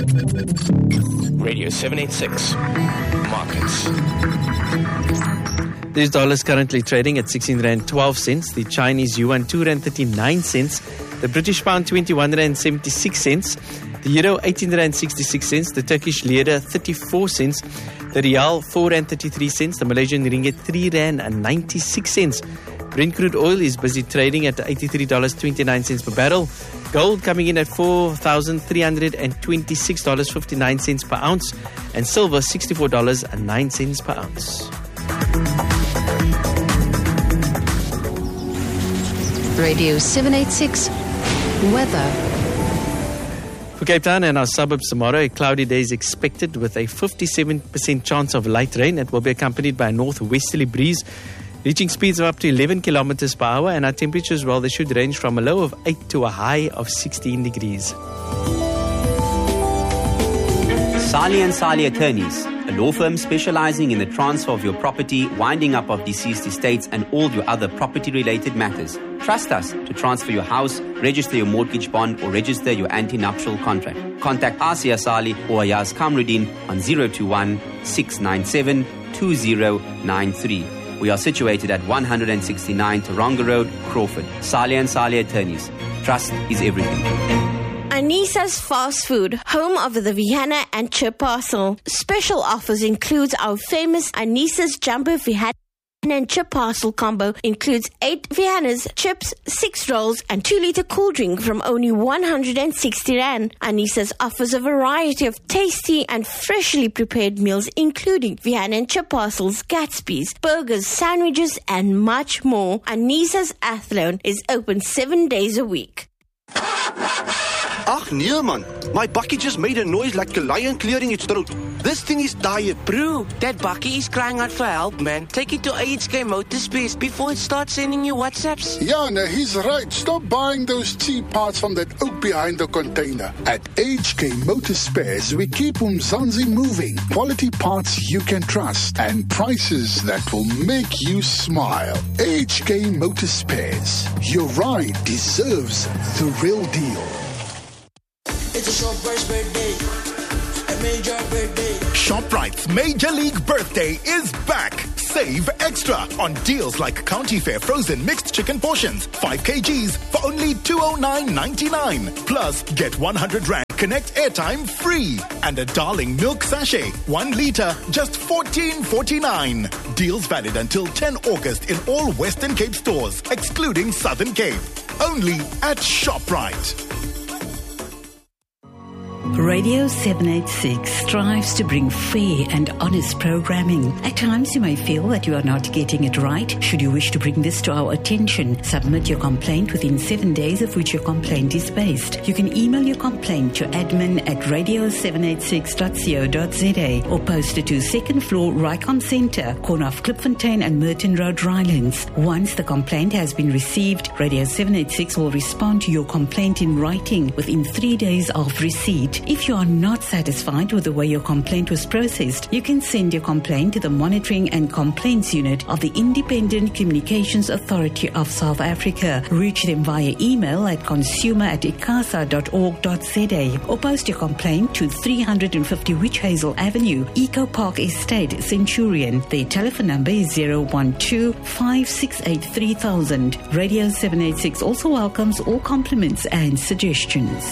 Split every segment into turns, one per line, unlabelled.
Radio 786 Markets.
The US dollar is currently trading at 16 Rand 12 cents. The Chinese yuan 2 Rand 39 cents. The British pound 21 Rand 76 cents. The euro 18 Rand 66 cents. The Turkish lira 34 cents. The rial 4 Rand 33 cents. The Malaysian ringgit 3 Rand 96 cents. Brent crude oil is busy trading at $83.29 per barrel. Gold coming in at $4,326.59 per ounce. And silver $64.09 per ounce.
Radio 786 Weather.
For Cape Town and our suburbs tomorrow, a cloudy day is expected with a 57% chance of light rain. It will be accompanied by a northwesterly breeze, reaching speeds of up to 11 kilometers per hour. And our temperatures, well, they should range from a low of 8 to a high of 16 degrees.
Sali & Sali Attorneys, a law firm specializing in the transfer of your property, winding up of deceased estates, and all your other property-related matters. Trust us to transfer your house, register your mortgage bond, or register your anti-nuptial contract. Contact Asia Sali or Ayaz Kamruddin on 021-697-2093. We are situated at 169 Taronga Road, Crawford. Sali & Sali Attorneys. Trust is everything.
Anissa's Fast Food, home of the Vihana and Chip parcel. Special offers includes our famous Anissa's Jumbo Vihana and Chip parcel combo. Includes 8 Vihanas, chips, 6 rolls and 2-liter cool drink from only 160 Rand. Anissa's offers a variety of tasty and freshly prepared meals including Vihana and Chip parcels, Gatsby's, burgers, sandwiches and much more. Anissa's Athlone is open 7 days a week.
Ach nee man, my bakkie just made a noise like a lion clearing its throat. This thing is tired.
Bro, that bakkie is crying out for help, man. Take it to HK Motorspares before it starts sending you WhatsApps.
Yeah, no, he's right. Stop buying those cheap parts from that oak behind the container. At HK Motorspares, we keep Umzansi moving. Quality parts you can trust and prices that will make you smile. HK Motorspares. Your ride deserves the real deal.
It's a ShopRite's birthday, a major birthday.
ShopRite's Major League Birthday is back. Save extra on deals like County Fair frozen mixed chicken portions, 5 kgs for only $209.99. Plus, get 100 Rand Connect airtime free and a Darling milk sachet, 1 liter, just $14.49. Deals valid until 10 August in all Western Cape stores, excluding Southern Cape. Only at ShopRite.
Radio 786 strives to bring fair and honest programming. At times you may feel that you are not getting it right. Should you wish to bring this to our attention, submit your complaint within 7 days of which your complaint is based. You can email your complaint to admin@radio786.co.za or post it to 2nd floor Rycom Centre, corner of Klipfontein and Merton Road, Rylands. Once the complaint has been received, Radio 786 will respond to your complaint in writing within 3 days of receipt. If you are not satisfied with the way your complaint was processed, you can send your complaint to the Monitoring and Complaints Unit of the Independent Communications Authority of South Africa. Reach them via email at consumer@icasa.org.za or post your complaint to 350 Witch Hazel Avenue, Eco Park Estate, Centurion. Their telephone number is 012-568-3000. Radio 786 also welcomes all compliments and suggestions.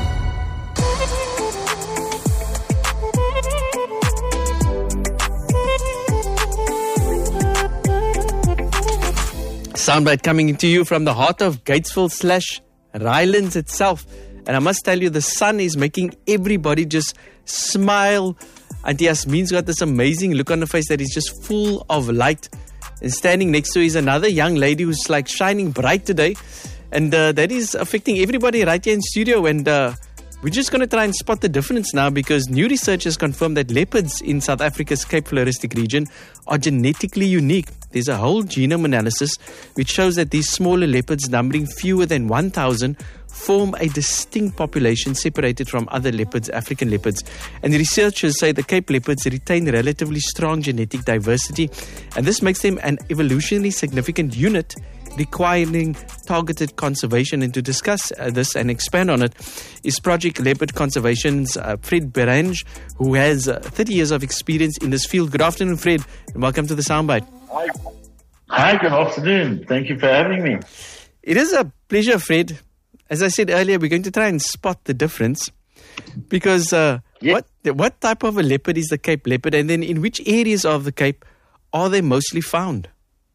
Soundbite coming into you from the heart of Gatesville/Rylands itself. And I must tell you, the sun is making everybody just smile. Auntie Yasmin's got this amazing look on her face that is just full of light. And standing next to her is another young lady who's like shining bright today. And that is affecting everybody right here in studio. And we're just going to try and spot the difference now, because new research has confirmed that leopards in South Africa's Cape Floristic region are genetically unique. There's a whole genome analysis which shows that these smaller leopards, numbering fewer than 1,000, form a distinct population separated from other leopards, African leopards. And the researchers say the Cape leopards retain relatively strong genetic diversity, and this makes them an evolutionarily significant unit requiring targeted conservation. And to discuss this and expand on it is Project Leopard Conservation's Fred Berange, who has 30 years of experience in this field. Good afternoon, Fred, and welcome to the Soundbite.
Hi, good afternoon. Thank you for having me.
It is a pleasure, Fred. As I said earlier, we're going to try and spot the difference because what type of a leopard is the Cape leopard, and then in which areas of the Cape are they mostly found?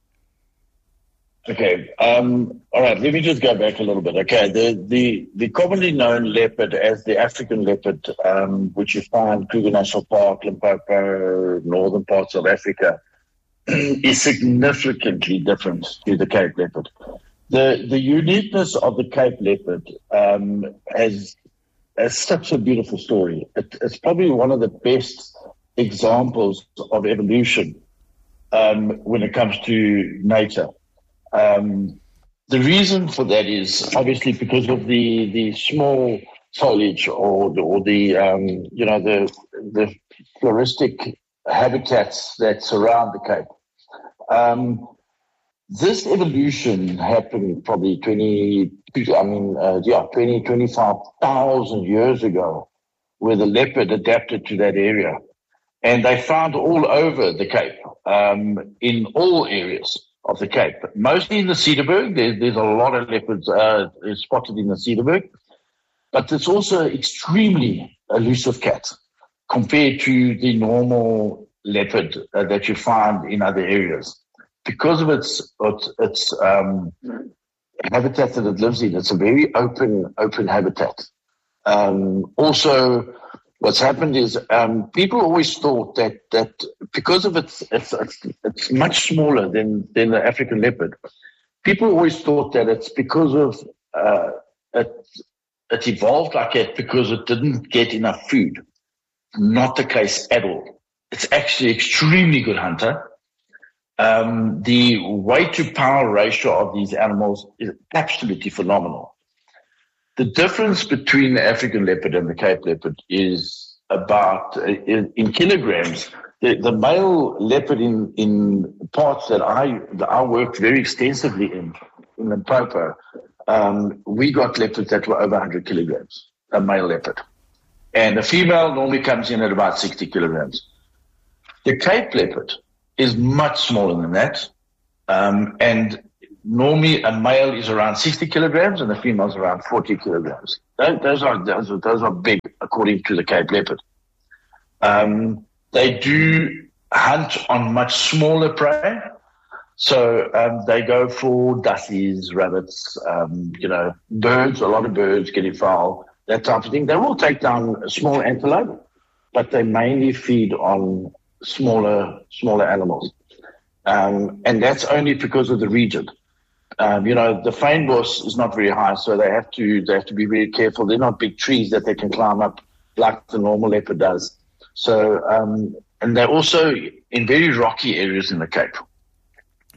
Okay. All right. Let me just go back a little bit. Okay. The commonly known leopard as the African leopard, which you find Kruger National Park, Limpopo, northern parts of Africa, is significantly different to the Cape leopard. The uniqueness of the Cape leopard has such a beautiful story. It's probably one of the best examples of evolution when it comes to nature. The reason for that is obviously because of the small foliage or the floristic habitats that surround the Cape. This evolution happened probably 25,000 years ago, where the leopard adapted to that area, and they found all over the Cape, in all areas of the Cape, mostly in the Cederberg. There's a lot of leopards spotted in the Cederberg, but it's also extremely elusive cat compared to the normal leopard that you find in other areas. Because of its habitat that it lives in, it's a very open habitat. Also, what's happened is people always thought that because of it's much smaller than the African leopard. People always thought that it's because of it evolved like that because it didn't get enough food. Not the case at all. It's actually an extremely good hunter. The weight to power ratio of these animals is absolutely phenomenal. The difference between the African leopard and the Cape leopard is about in kilograms. The male leopard in parts that I worked very extensively in Limpopo, we got leopards that were over 100 kilograms, a male leopard. And the female normally comes in at about 60 kilograms. The Cape leopard is much smaller than that. And normally a male is around 60 kilograms and the female is around 40 kilograms. Those are big according to the Cape leopard. They do hunt on much smaller prey. So they go for dussies, rabbits, birds, a lot of birds, guinea fowl, that type of thing. They will take down a small antelope, but they mainly feed on smaller animals. And that's only because of the region. The fynbos is not very high, so they have to be very careful. They're not big trees that they can climb up like the normal leopard does. So, and they're also in very rocky areas in the Cape.